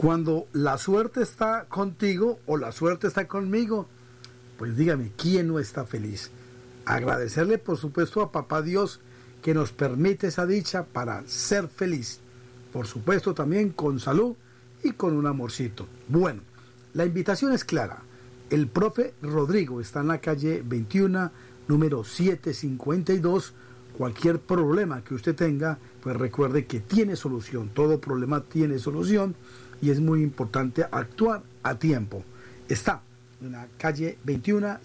Cuando la suerte está contigo o la suerte está conmigo, pues dígame, ¿quién no está feliz? Agradecerle, por supuesto, a Papá Dios que nos permite esa dicha para ser feliz. Por supuesto, también con salud y con un amorcito. Bueno, la invitación es clara. El profe Rodrigo está en la calle 21, número 752. Cualquier problema que usted tenga, pues recuerde que tiene solución. Todo problema tiene solución y es muy importante actuar a tiempo. Está en la calle 21,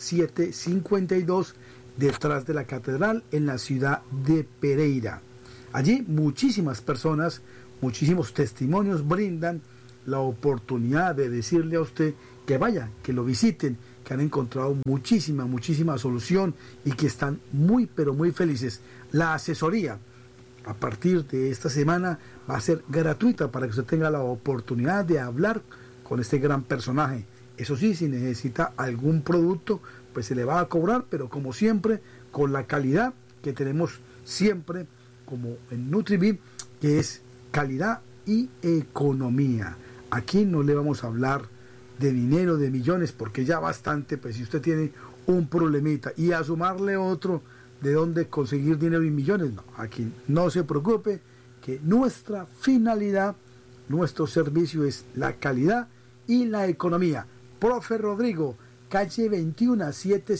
752, detrás de la catedral, en la ciudad de Pereira. Allí muchísimas personas, muchísimos testimonios brindan la oportunidad de decirle a usted que vaya, que lo visiten, que han encontrado muchísima solución y que están muy, pero muy felices. La asesoría a partir de esta semana va a ser gratuita para que usted tenga la oportunidad de hablar con este gran personaje. Eso sí, si necesita algún producto, pues se le va a cobrar, pero como siempre, con la calidad que tenemos siempre, como en Nutribee, que es calidad y economía. Aquí no le vamos a hablar de dinero, de millones, porque ya bastante, pues si usted tiene un problemita y a sumarle otro, de dónde conseguir dinero y millones, no, aquí no se preocupe, que nuestra finalidad, nuestro servicio es la calidad y la economía. Profe Rodrigo, calle 21,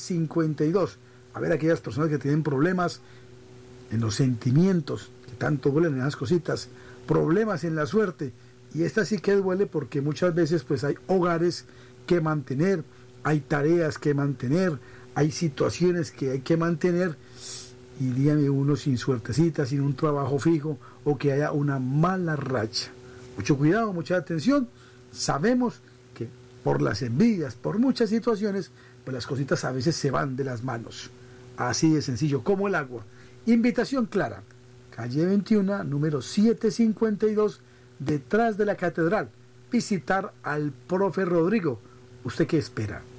752. A ver, aquellas personas que tienen problemas en los sentimientos, que tanto duelen en las cositas, problemas en la suerte, y esta sí que duele porque muchas veces pues hay hogares que mantener, hay tareas que mantener, hay situaciones que hay que mantener, y dígame uno sin suertecita, sin un trabajo fijo, o que haya una mala racha. Mucho cuidado, mucha atención. Sabemos que por las envidias, por muchas situaciones, pues las cositas a veces se van de las manos. Así de sencillo, como el agua. Invitación clara. Calle 21, número 752, detrás de la catedral. Visitar al profe Rodrigo. ¿Usted qué espera?